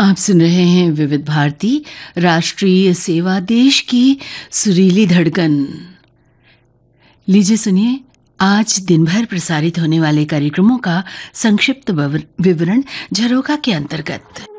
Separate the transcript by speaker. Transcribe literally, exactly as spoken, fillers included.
Speaker 1: आप सुन रहे हैं विविध भारती राष्ट्रीय सेवा, देश की सुरीली धड़कन। लीजिए सुनिए आज दिन भर प्रसारित होने वाले कार्यक्रमों का संक्षिप्त विवरण झरोखा के अंतर्गत।